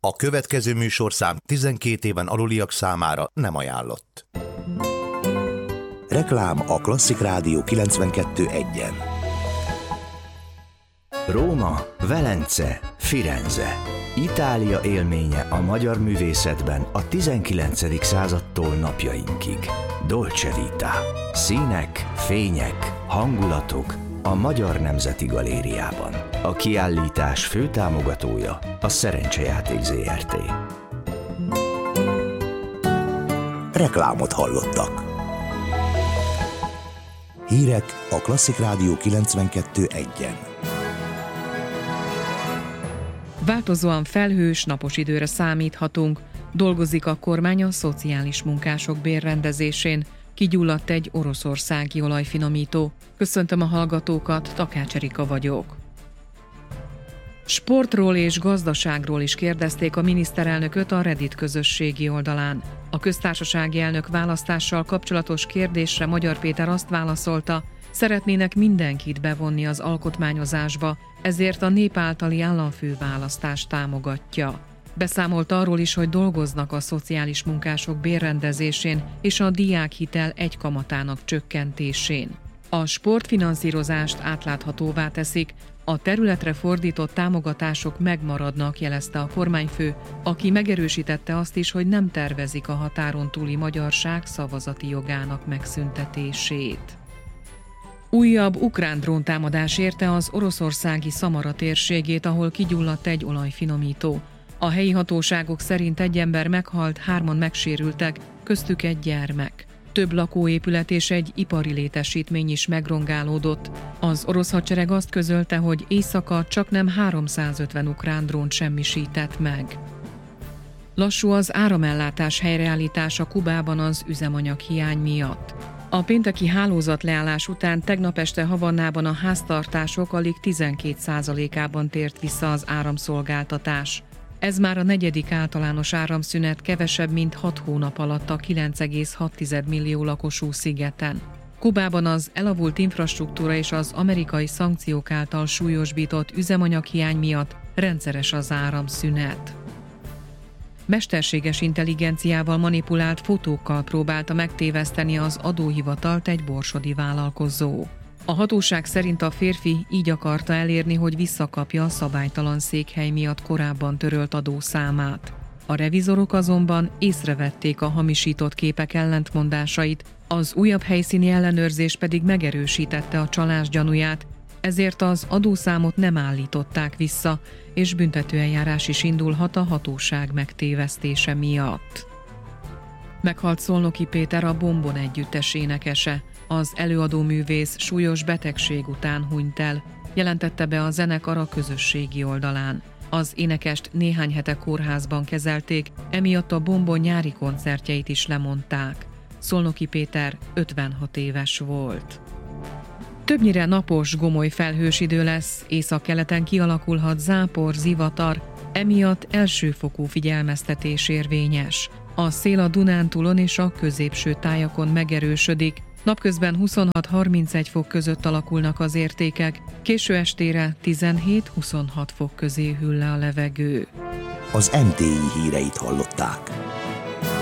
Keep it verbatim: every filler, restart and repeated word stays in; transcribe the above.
A következő műsorszám tizenkét éven aluliak számára nem ajánlott. Reklám a Klasszik Rádió kilencvenkettő egyen. Róma, Velence, Firenze. Itália élménye a magyar művészetben a tizenkilencedik századtól napjainkig. Dolce Vita. Színek, fények, hangulatok a Magyar Nemzeti Galériában. A kiállítás főtámogatója a Szerencsejáték zé er té. Reklámot hallottak. Hírek a Klasszik Rádió kilencvenkettő egyen. Változóan felhős, napos időre számíthatunk. Dolgozik a kormány a szociális munkások bérrendezésén. Kigyulladt egy oroszországi olajfinomító. Köszöntöm a hallgatókat, Takács Erika vagyok. Sportról és gazdaságról is kérdezték a miniszterelnököt a Reddit közösségi oldalán. A köztársasági elnök választással kapcsolatos kérdésre Magyar Péter azt válaszolta, szeretnének mindenkit bevonni az alkotmányozásba, ezért a nép általi államfőválasztást támogatja. Beszámolt arról is, hogy dolgoznak a szociális munkások bérrendezésén és a diákhitel egy kamatának csökkentésén. A sportfinanszírozást átláthatóvá teszik, a területre fordított támogatások megmaradnak, jelezte a kormányfő, aki megerősítette azt is, hogy nem tervezik a határon túli magyarság szavazati jogának megszüntetését. Újabb ukrán dróntámadás érte az oroszországi Szamara térségét, ahol kigyulladt egy olajfinomító. A helyi hatóságok szerint egy ember meghalt, hárman megsérültek, köztük egy gyermek. Több lakóépület és egy ipari létesítmény is megrongálódott. Az orosz hadsereg azt közölte, hogy éjszaka csaknem háromszázötven ukrán drónt semmisített meg. Lassú az áramellátás helyreállítása Kubában az üzemanyag hiány miatt. A pénteki hálózatleállás után tegnap este Havannában a háztartások alig tizenkét százalékában tért vissza az áramszolgáltatás. Ez már a negyedik általános áramszünet kevesebb, mint hat hónap alatt a kilenc egész hat millió lakosú szigeten. Kubában az elavult infrastruktúra és az amerikai szankciók által súlyosbított üzemanyaghiány miatt rendszeres az áramszünet. Mesterséges intelligenciával manipulált fotókkal próbálta megtéveszteni az adóhivatalt egy borsodi vállalkozó. A hatóság szerint a férfi így akarta elérni, hogy visszakapja a szabálytalan székhely miatt korábban törölt adószámát. A revizorok azonban észrevették a hamisított képek ellentmondásait, az újabb helyszíni ellenőrzés pedig megerősítette a csalás gyanúját, ezért az adószámot nem állították vissza, és büntetőeljárás is indulhat a hatóság megtévesztése miatt. Meghalt Szolnoki Péter, a Bombon együttes énekese. Az előadóművész súlyos betegség után hunyt el, jelentette be a zenekar a közösségi oldalán. Az énekest néhány hete kórházban kezelték, emiatt a Bombon nyári koncertjeit is lemondták. Szolnoki Péter ötvenhat éves volt. Többnyire napos, gomoly felhős idő lesz, északkeleten kialakulhat zápor, zivatar, emiatt elsőfokú figyelmeztetés érvényes. A szél a Dunántúlon és a középső tájakon megerősödik, napközben huszonhat-harmincegy fok között alakulnak az értékek, késő estére tizenhét-huszonhat fok közé hűl le a levegő. Az em té i híreit hallották.